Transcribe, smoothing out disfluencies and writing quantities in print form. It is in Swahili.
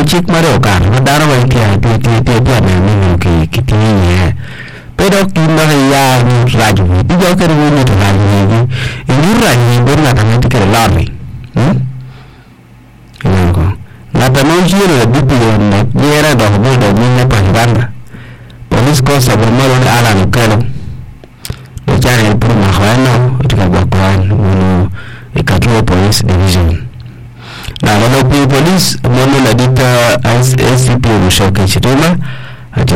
chik mare okar daro wa ti dia na ki ti ni pero kimba ya raju di jo ke ru ni to raju ni ni raju ni na ta ti ke lari la tanoji le bibi na yera da ho do ni na panganda police cosa por malo de ala no kero lo ya el por ma jano it ka bakwan no e ka police division la police mono la dita as SCP Mushoka Chituma